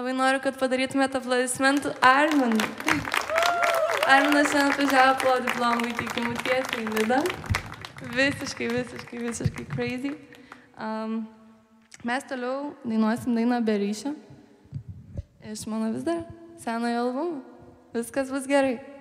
Labai noriu, kad padarytumėte aplodismentų Arminui. Arminas šiandien atvažiavo po diplomų įteikimų tiesiai į Nidą. Visiškai crazy. Mes toliau dainuosim dainą Be ryšio iš mano vis dar senojo albumo. Viskas bus gerai.